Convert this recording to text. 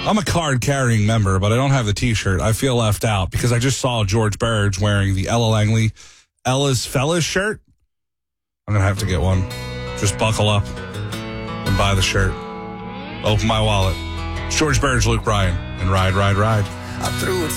I'm a card-carrying member, but I don't have the T-shirt. I feel left out because I just saw George Burge wearing the Ella Langley Ella's Fellas shirt. I'm going to have to get one. Just buckle up and buy the shirt. Open my wallet. It's George Burge, Luke Bryan, and Ride, Ride, Ride. I threw it